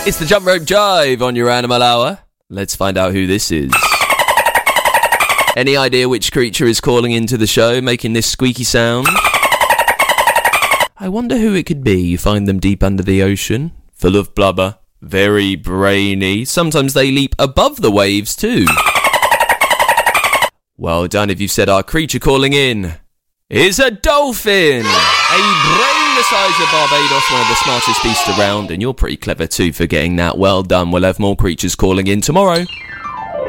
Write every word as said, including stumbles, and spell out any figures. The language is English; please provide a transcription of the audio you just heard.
It's the Jump Rope Jive on your Animal Hour. Let's find out who this is. Any idea which creature is calling into the show, making this squeaky sound? I wonder who it could be. You find them deep under the ocean, full of blubber, very brainy. Sometimes they leap above the waves too. Well done if you've said our creature calling in is a dolphin. A brain the size of Barbados, one of the smartest beasts around, and you're pretty clever too for getting that. Well done. We'll have more creatures calling in tomorrow.